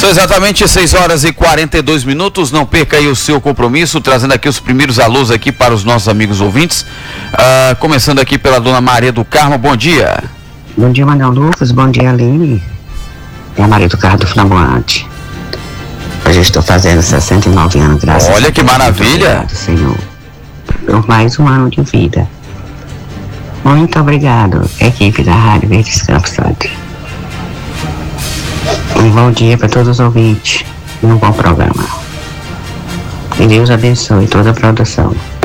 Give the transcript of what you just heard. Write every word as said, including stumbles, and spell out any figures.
São exatamente seis horas e quarenta e dois minutos, não perca aí o seu compromisso, trazendo aqui os primeiros alôs aqui para os nossos amigos ouvintes, uh, começando aqui pela dona Maria do Carmo, bom dia. Bom dia, Manuel Lucas, bom dia, Aline. É a Maria do Carmo do Flamboante. Hoje eu estou fazendo sessenta e nove anos, graças a Deus. Olha que maravilha. Obrigado, Senhor, por mais um ano de vida. Muito obrigado, equipe da Rádio Verdes Campos Santo. Um bom dia para todos os ouvintes e um bom programa. Que Deus abençoe toda a produção.